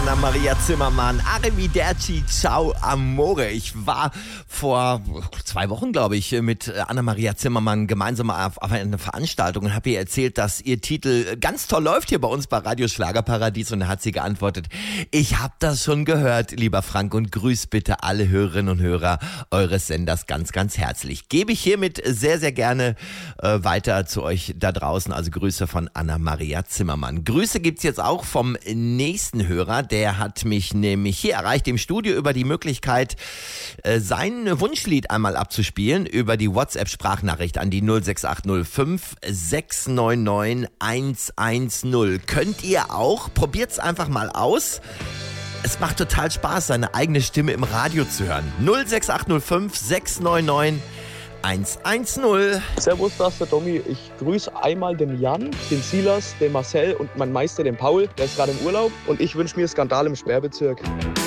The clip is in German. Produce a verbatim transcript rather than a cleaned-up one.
Anna-Maria Zimmermann, Arrivederci, ciao amore. Ich war vor zwei Wochen, glaube ich, mit Anna-Maria Zimmermann gemeinsam auf, auf einer Veranstaltung und habe ihr erzählt, dass ihr Titel ganz toll läuft hier bei uns bei Radio Schlagerparadies, und da hat sie geantwortet: Ich habe das schon gehört, lieber Frank, und grüß bitte alle Hörerinnen und Hörer eures Senders ganz, ganz herzlich. Gebe ich hiermit sehr, sehr gerne äh, weiter zu euch da draußen, also Grüße von Anna-Maria Zimmermann. Grüße gibt's jetzt auch vom nächsten Hörer, der hat mich nämlich hier erreicht im Studio über die Möglichkeit, äh, sein Wunschlied einmal abzuspielen über die WhatsApp-Sprachnachricht an die null sechs acht null fünf sechs neun neun eins eins null. Könnt ihr auch, probiert's einfach mal aus. Es macht total Spaß, seine eigene Stimme im Radio zu hören. null sechs acht null fünf sechs neun neun eins eins null. Servus, das ist der Tommy. Ich grüße einmal den Jan, den Silas, den Marcel und meinen Meister, den Paul. Der ist gerade im Urlaub. Und ich wünsche mir Skandal im Sperrbezirk.